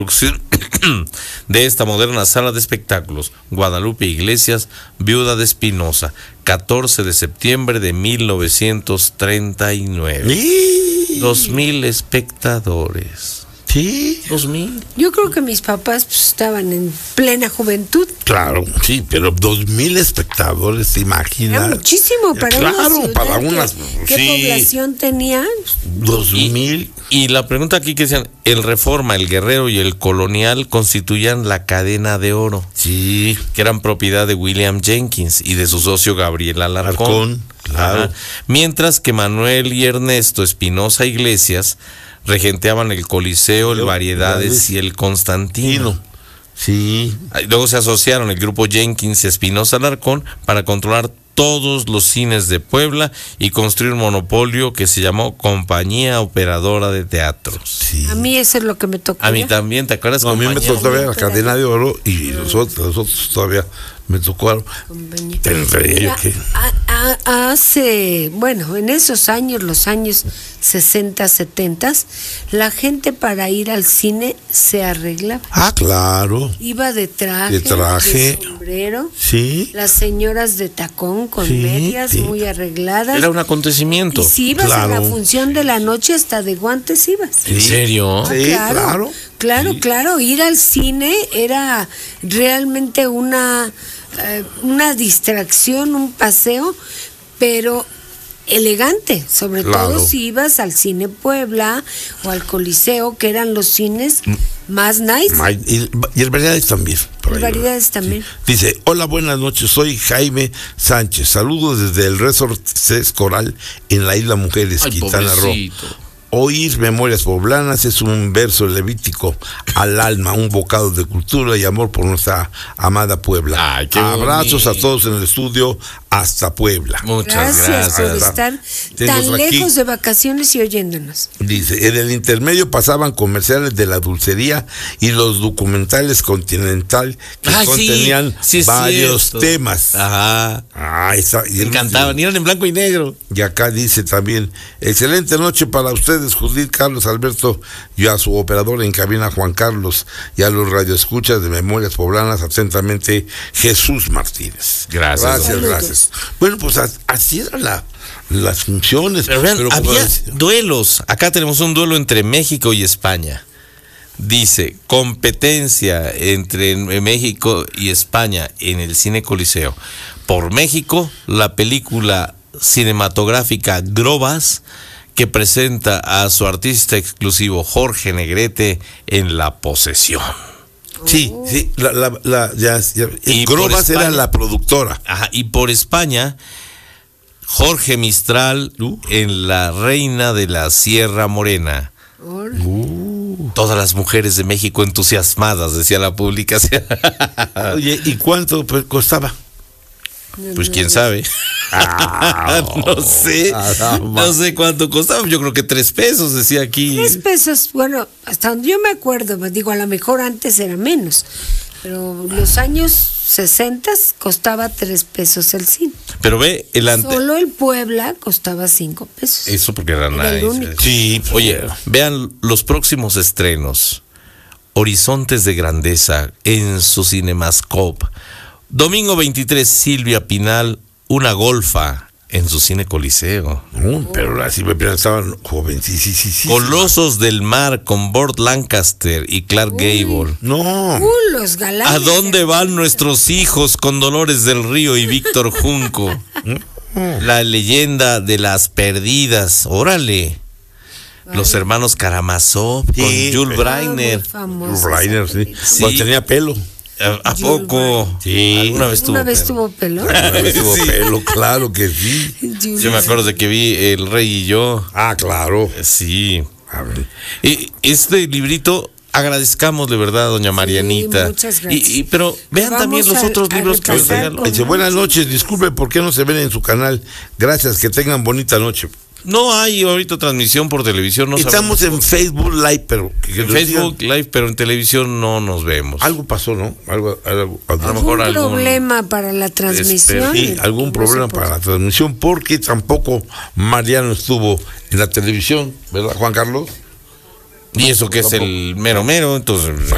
de esta moderna sala de espectáculos, Guadalupe Iglesias, viuda de Espinosa, 14 de septiembre de 1939. 2,000 espectadores. Sí. 2,000. Yo creo que mis papás estaban en plena juventud. Claro, sí, pero 2,000 espectadores, ¿te imaginas? Era muchísimo para una ciudad. Para unas, ¿Qué sí, población tenía? 2,000. Y la pregunta aquí que decían, el Reforma, el Guerrero y el Colonial constituían la cadena de oro. Sí. Que eran propiedad de William Jenkins y de su socio Gabriel Alarcón. Claro. Ajá. Mientras que Manuel y Ernesto Espinosa Iglesias regenteaban el Coliseo, el Variedades y el Constantino. Sí. Luego se asociaron el grupo Jenkins y Espinosa Alarcón para controlar todos los cines de Puebla y construir un monopolio que se llamó Compañía Operadora de Teatros. Sí. A mí eso es lo que me tocó. A mí también, ¿te acuerdas? No, a mí me tocó todavía la Operadora. cadena de oro y los otros todavía me tocó. Pero entre ellos que Hace, bueno, en esos años, los años 60, 70, la gente para ir al cine se arreglaba. Ah, claro. Iba de traje, De sombrero, Sí. las señoras de tacón con Sí, medias sí. muy arregladas. Era un acontecimiento. Y si ibas Claro. a la función de la noche, hasta de guantes ibas. ¿En serio? Sí, claro. Claro, ir al cine era realmente una distracción, un paseo, pero elegante, sobre Claro. todo si ibas al Cine Puebla o al Coliseo, que eran los cines más nice. Y el Variedades también. por El ahí, Variedades ¿verdad? también. Sí. Dice, hola, buenas noches, soy Jaime Sánchez. Saludos desde el Resort Cés Coral en la Isla Mujeres, Ay, Quintana Roo. pobrecito. Oír Memorias Poblanas es un verso levítico al alma, un bocado de cultura y amor por nuestra amada Puebla. Ay, qué Abrazos bonito. a todos en el estudio, hasta Puebla. Muchas Gracias por gracias. estar Tenemos tan aquí- lejos de vacaciones y oyéndonos. Dice, en el intermedio pasaban comerciales de la dulcería y los documentales Continental que Ay, contenían sí es varios cierto. temas. Ajá. Ah, Me encantaban, y eran en blanco y negro. Y acá dice también, excelente noche para ustedes, Judith, Carlos, Alberto, y a su operador en cabina, Juan Carlos, y a los radioescuchas de Memorias Poblanas, atentamente, Jesús Martínez. Gracias. Gracias. Bueno, pues así eran las funciones. Pero vean, como había decía- duelos. Acá tenemos un duelo entre México y España. Dice, competencia entre México y España en el Cine Coliseo. Por México, la película cinematográfica Grobas, que presenta a su artista exclusivo Jorge Negrete en La Posesión. Sí, Y por Grobas era España- la productora. Ajá, y por España, Jorge Mistral en La Reina de la Sierra Morena. Todas las mujeres de México entusiasmadas, decía la publicación. Oye, ¿y cuánto costaba? Pues quién sabe. No sé. No sé cuánto costaba. Yo creo que 3 pesos, decía aquí. 3 pesos, bueno, hasta donde yo me acuerdo, pues, digo, a lo mejor antes era menos, pero los años 60 costaba 3 pesos el cine. Pero ve, Solo el Puebla costaba 5 pesos. Eso porque era Era el nice. único. Sí, Oye, vean los próximos estrenos. Horizontes de Grandeza en su Cinemascope. Domingo 23, Silvia Pinal, Una Golfa en su Cine Coliseo. pero así me pensaban joven, sí. Colosos del Mar con Burt Lancaster y Clark Gable. No. Los galanes. ¿A dónde van nuestros hijos con Dolores del Río y Víctor Junco? La leyenda de las perdidas. Órale. Los hermanos Karamazov Sí, con Jules pero- Breiner. Muy famosa Reiner, esa sí. película. Sí. Cuando tenía pelo. ¿A poco? Sí. ¿Alguna vez tuvo ¿Una vez pelo? tuvo pelo? Una vez tuvo Sí. pelo, claro que sí. Yo me acuerdo de que vi El Rey y yo. Ah, claro. Sí. A ver. Y este librito, agradezcamos de verdad a doña Marianita. muchas gracias. Pero vean Vamos también los a otros libros que les repasar regalo. con- Dice, buenas noches, disculpe, ¿por qué no se ven en su canal? Gracias, que tengan bonita noche. No hay ahorita transmisión por televisión. No Estamos sabemos. en Facebook Live, pero que En nos Facebook digan, Live, pero en televisión no nos vemos. algo pasó, ¿no? Algo A lo ¿Algún mejor algún problema para la transmisión? sí, algún No problema sé por para qué. la transmisión, porque tampoco Mariano estuvo en la televisión, ¿verdad, Juan Carlos? Y eso que es el mero mero, entonces